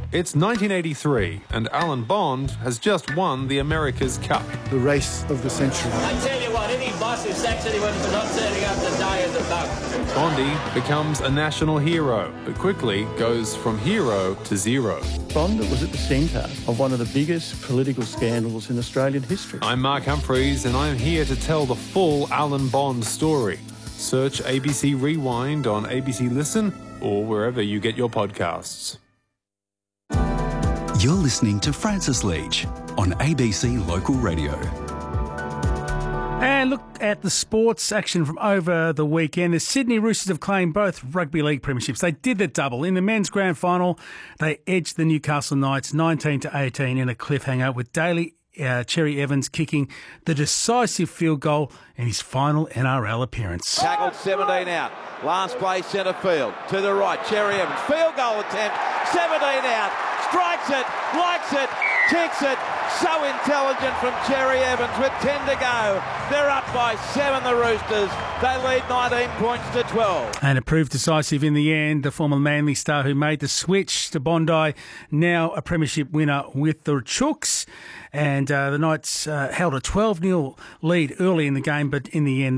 It's 1983, and Alan Bond has just won the America's Cup. The race of the century. I tell you what, any boss who sacks anyone for not turning up to die is a bug. Bondy becomes a national hero, but quickly goes from hero to zero. Bond was at the centre of one of the biggest political scandals in Australian history. I'm Mark Humphreys, and I'm here to tell the full Alan Bond story. Search ABC Rewind on ABC Listen or wherever you get your podcasts. You're listening to Francis Leach on ABC Local Radio. And look at the sports action from over the weekend. The Sydney Roosters have claimed both rugby league premierships. They did the double. In the men's grand final, they edged the Newcastle Knights 19-18 in a cliffhanger with Daly Cherry Evans kicking the decisive field goal in his final NRL appearance. Tackled 17 out. Last play centre field. To the right, Cherry Evans. Field goal attempt. 17 out. Strikes it. Likes it. Kicks it. So intelligent from Cherry Evans with 10 to go. They're up by 7, the Roosters. They lead 19 points to 12. And it proved decisive in the end. The former Manly star who made the switch to Bondi, now a premiership winner with the Chooks. And the Knights held a 12-0 lead early in the game, but in the end,